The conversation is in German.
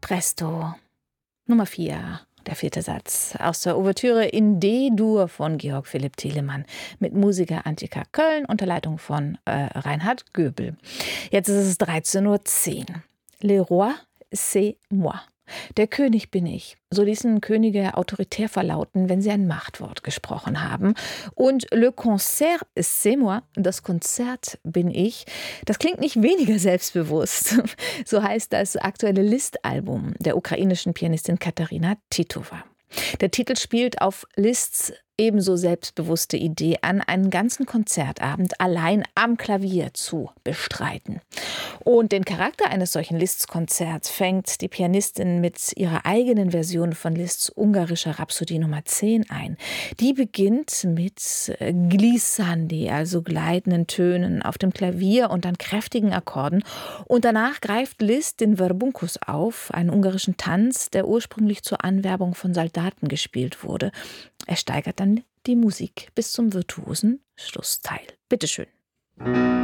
Presto, Nummer 4, der 4. Satz aus der Ouvertüre in D-Dur von Georg Philipp Telemann mit Musiker Antika Kölln unter Leitung von Reinhard Göbel. Jetzt ist es 13:10 Uhr. Le roi, c'est moi. Der König bin ich. So ließen Könige autoritär verlauten, wenn sie ein Machtwort gesprochen haben. Und le concert, c'est moi, das Konzert bin ich. Das klingt nicht weniger selbstbewusst. So heißt das aktuelle Liszt-Album der ukrainischen Pianistin Katarina Titova. Der Titel spielt auf Liszts ebenso selbstbewusste Idee an, einen ganzen Konzertabend allein am Klavier zu bestreiten. Und den Charakter eines solchen Liszt-Konzerts fängt die Pianistin mit ihrer eigenen Version von Liszts ungarischer Rhapsodie Nummer 10 ein. Die beginnt mit glissandi, also gleitenden Tönen auf dem Klavier und dann kräftigen Akkorden. Und danach greift Liszt den Verbunkus auf, einen ungarischen Tanz, der ursprünglich zur Anwerbung von Soldaten gespielt wurde. Er steigert dann die Musik bis zum virtuosen Schlussteil. Bitteschön.